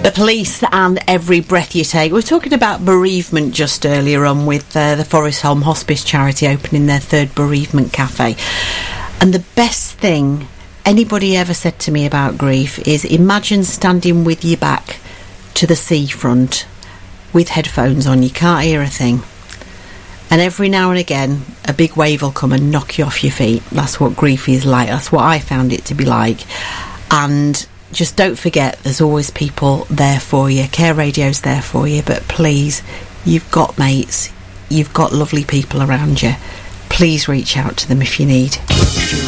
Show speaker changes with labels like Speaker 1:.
Speaker 1: The Police and Every Breath You Take. We were talking about bereavement just earlier on with the Forest Home Hospice charity opening their third bereavement cafe. And the best thing anybody ever said to me about grief is, imagine standing with your back to the seafront with headphones on. You can't hear a thing. And every now and again, a big wave will come and knock you off your feet. That's what grief is like. That's what I found it to be like. And just don't forget, there's always people there for you. Care Radio's there for you. But please, you've got mates. You've got lovely people around you. Please reach out to them if you need.